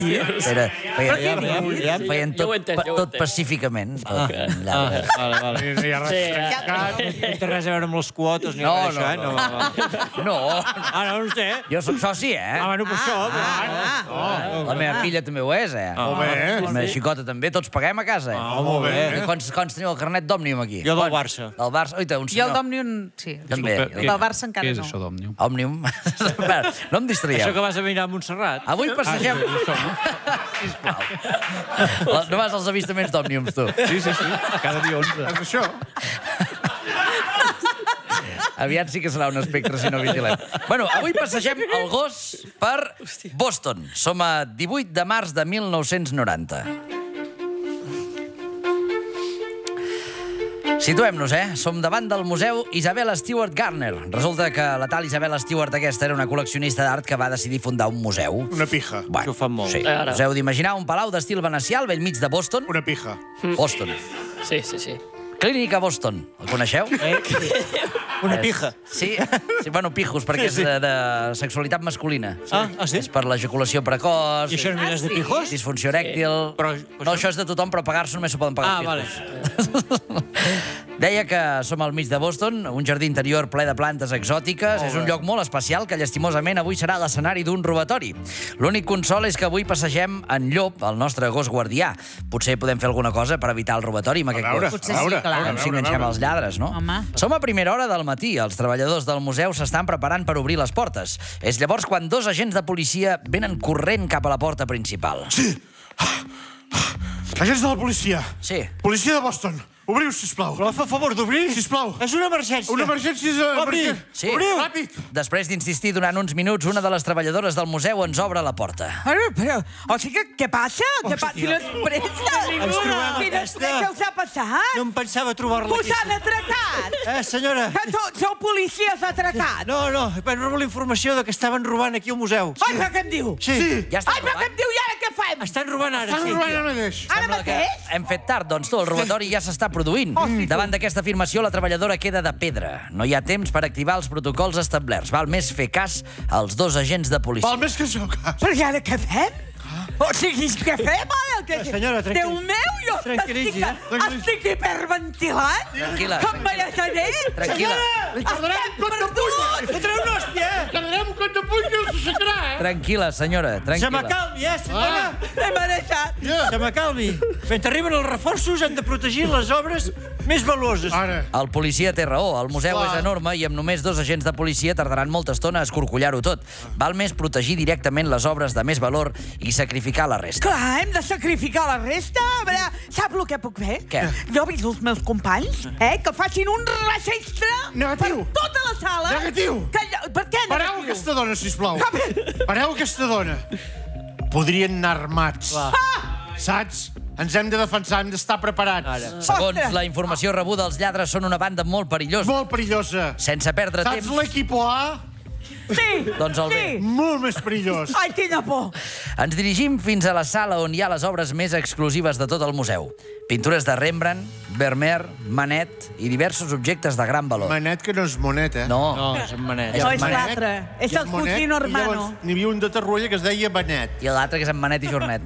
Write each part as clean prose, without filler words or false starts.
Feien tot pacíficament. No hi ha res trencat, no té res a veure amb les quotes ni res d'això, eh? No. Ah, no ho sé. Jo soc soci, eh? Ah, bueno, per això. La meva filla també ho és, eh? Molt bé. La meva xicota també, tots paguem a casa, eh? Molt bé. Quants teniu el carnet d'Òmnium aquí? Jo del Barça. Del Barça? Oita, un Jo senyor. el d'Òmnium, sí. També. El del Barça encara no. Què és això d'Òmnium? Òmnium. No em distraieu. Això que vas a mirar a Montserrat. Avui passegem... Sisplau. No vas als avistaments d'Òmniums, tu. Sí. Cada dia 11. És això. Aviat sí que serà un espectre si no vigilem. Bueno, avui passegem el gos per Boston. Som a 18 de març de 1990. Situem-nos, Som davant del Museu Isabella Stewart Gardner. Resulta que la tal Isabella Stewart aquesta era una col·leccionista d'art que va decidir fundar un museu. Una pija. Bueno, Això ho fan molt. Sí. Us heu d'imaginar un palau d'estil venecià al bell mig de Boston. Una pija. Boston. Sí. Clínica Boston. El coneixeu? Una pija. Sí, bueno, pijos, perquè és de sexualitat masculina. Ah, sí? És per l'ejaculació precoç. I això no és de pijos? Disfunció erèctil... No, això és de tothom, però pagar-se només s'ho poden pagar els pijos. Deia que som al mig de Boston, un jardí interior ple de plantes exòtiques. És un lloc molt especial que, llastimosament, avui serà l'escenari d'un robatori. L'únic consol és que avui passegem en Llop, el nostre gos guardià. Potser podem fer alguna cosa per evitar el robatori amb aquest gos. Potser sí, clar. Si enganxem els lladres, no? Home. Som a primera hora del matí. Els treballadors del museu s'estan preparant per obrir les portes. És llavors quan dos agents de policia venen corrent cap a la porta principal. Sí! Agents de la policia. Sí. Policia de Boston. Obriu, sisplau. Però fa favor d'obrir. Sisplau. És una emergència. Una emergència és... Obri. Sí. Obriu. Ràpid. Després d'insistir durant uns minuts, una de les treballadores del museu ens obre la porta. Però, o sigui, què passa? Quina pressa? Ens trobem Quina aquesta. pressa us ha passat? No em pensava trobar-la Us aquí. han atracat? Senyora. Que sou policies atracats? No, vam rebre la informació de que estaven robant aquí al museu. Ai, però què em diu? Sí. Ja estan Ai, però què em diu? I ara què fem? Estan robant ara, Estan sí. robant ara mateix. Ara mateix? Hem fet tard, doncs tu, el robatori ja s'està produint. Davant d'aquesta afirmació, la treballadora queda de pedra. No hi ha temps per activar els protocols establerts. Val més fer cas als dos agents de policia. Val més que això, cas. Però i ara què fem? O sigui, què fem ara? Senyora, Déu meu, jo tranquil·litzi, estic hiperventilant. Tranquil·la. Com me l'has dit? Tranquil·la. Li guardarem un cot de punyes. Li fotré una hòstia. Guardarem un cot de punyes, s'aixecarà, Tranquil·la, senyora, Se tranquil·la. m'acalmi, senyora. M'he marejat. Se m'acalmi. Mentre arriben els reforços, hem de protegir les obres més valuoses. Ara. El policia té raó. El museu és enorme i amb només dos agents de policia tardaran molta estona a escorcollar-ho tot. Val més protegir directament les obres de més valor i sacrificar la resta. Clar, hem de sacrificar la resta. A veure, sap el que puc fer? Què? Jo avís els meus companys que facin un registre Negatiu. per tota la sala. Negatiu. Per què Pareu negatiu? aquesta dona, sisplau. Pareu aquesta dona. Podrien anar armats. Saps? Ens hem de defensar, hem d'estar preparats. Segons la informació rebuda, els lladres són una banda molt perillosa. Molt perillosa. Sense perdre Saps temps, l'equip A? Sí, doncs el bé. Molt més perillós. Ai, quina por. Ens dirigim fins a la sala on hi ha les obres més exclusives de tot el museu. Pintures de Rembrandt, Vermeer, Manet i diversos objectes de gran valor. Manet que no és Monet, No, No, és en Manet. No, és Manet. l'altre. És el cosino hermano. N'hi havia un de Tarruella que es deia Benet. i l'altre que és en Manet i Jornet.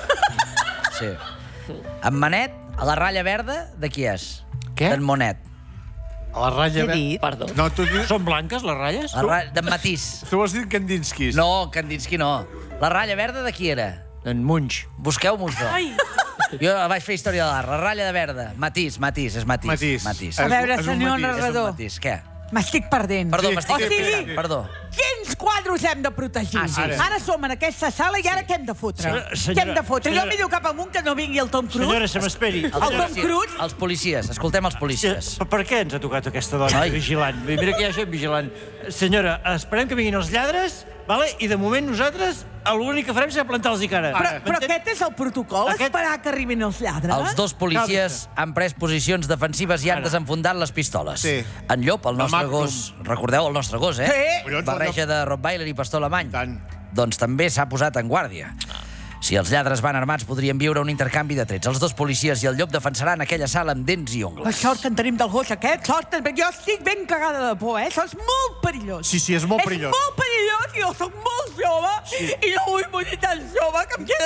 Sí. En Manet, a la ratlla verda, de qui és? Què? D'en Monet. A la ratlla... Què he dit? Perdó. No, tu Són blanques, les ratlles? D'en Matís. has dit Kandinsky. No, Kandinsky no. La ratlla verda de qui era? En Munch. Busqueu-m'ho, això. Jo vaig fer història de l'art. La ratlla de verda. Matís, és Matís. Matís. A veure, És un senyor Matís. narrador. Matís, què? M'estic perdent. Perdó, Sí. m'estic O sigui, despistant, perdó. Quins quadros hem de protegir? Ah, sí. Ara som en aquesta sala i ara què hem de fotre? Sí. Què hem de fotre? Jo Senyora- miro cap amunt que no vingui el Tom Cruise. Senyora, se m'esperi. El Tom Cruise? Els policies, escoltem els policies. Per què ens ha tocat aquesta dona Ai. vigilant? Mira que hi ha gent vigilant. Senyora, esperem que vinguin els lladres, vale? I de moment nosaltres l'únic que farem serà plantar-los cara. Però aquest és el protocol? Esperar que arribin els lladres? Els dos policies han pres posicions defensives i han desenfundat les pistoles. Sí. En Llop, el nostre Magnum. gos... Recordeu el nostre gos, Sí. Barreja de Rottweiler i pastor alemany. Tant. Doncs també s'ha posat en guàrdia. Si els lladres van armats, podrien viure un intercanvi de trets. Els dos policies i el llop defensaran aquella sala amb dents i ungles. La sort en tenim del gos aquest, sort en... Jo estic ben cagada de por, Això és molt perillós. Sí, és molt perillós. És molt perillós, jo soc molt jove i no vull morir tan jove que em queda